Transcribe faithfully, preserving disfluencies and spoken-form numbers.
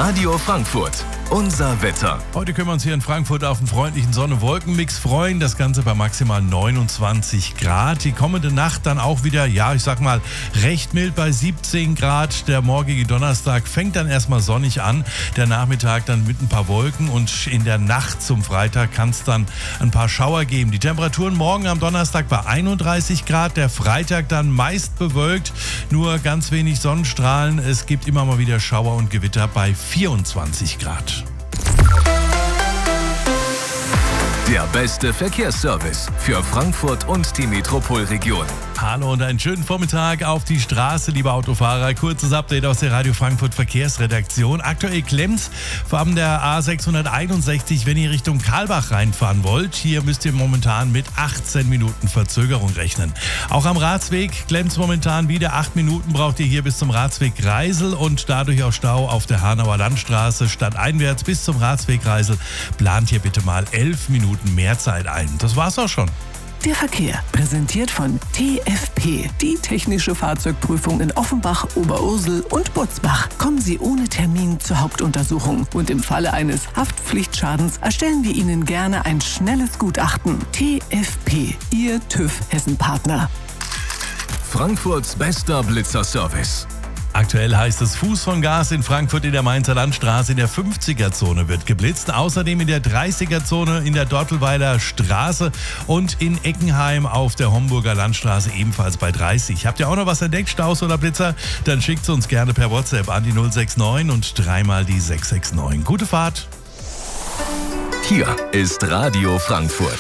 Radio Frankfurt, unser Wetter. Heute können wir uns hier in Frankfurt auf einen freundlichen Sonne-Wolken-Mix freuen. Das Ganze bei maximal neunundzwanzig Grad. Die kommende Nacht dann auch wieder, ja, ich sag mal, recht mild bei siebzehn Grad. Der morgige Donnerstag fängt dann erstmal sonnig an. Der Nachmittag dann mit ein paar Wolken und in der Nacht zum Freitag kann es dann ein paar Schauer geben. Die Temperaturen morgen am Donnerstag bei einunddreißig Grad. Der Freitag dann meist bewölkt, nur ganz wenig Sonnenstrahlen. Es gibt immer mal wieder Schauer und Gewitter bei vierundzwanzig Grad. Der beste Verkehrsservice für Frankfurt und die Metropolregion. Hallo und einen schönen Vormittag auf die Straße, liebe Autofahrer. Kurzes Update aus der Radio Frankfurt Verkehrsredaktion. Aktuell klemmt's vor allem der A sechshunderteinundsechzig, wenn ihr Richtung Karlbach reinfahren wollt. Hier müsst ihr momentan mit achtzehn Minuten Verzögerung rechnen. Auch am Ratsweg klemmt's momentan wieder. acht Minuten braucht ihr hier bis zum Ratsweg Reisel und dadurch auch Stau auf der Hanauer Landstraße. Stadteinwärts bis zum Ratsweg Reisel plant hier bitte mal elf Minuten mehr Zeit ein. Das war's auch schon. Der Verkehr, präsentiert von T F P, die technische Fahrzeugprüfung in Offenbach, Oberursel und Butzbach. Kommen Sie ohne Termin zur Hauptuntersuchung und im Falle eines Haftpflichtschadens erstellen wir Ihnen gerne ein schnelles Gutachten. T F P, Ihr TÜV Hessen-Partner. Frankfurts bester Blitzerservice. Aktuell heißt es Fuß von Gas in Frankfurt in der Mainzer Landstraße in der fünfziger-Zone wird geblitzt. Außerdem in der dreißiger-Zone in der Dortelweiler Straße und in Eckenheim auf der Homburger Landstraße ebenfalls bei dreißig. Habt ihr auch noch was entdeckt, Staus oder Blitzer? Dann schickt es uns gerne per WhatsApp an die null sechs neun und dreimal die sechs sechs neun. Gute Fahrt! Hier ist Radio Frankfurt.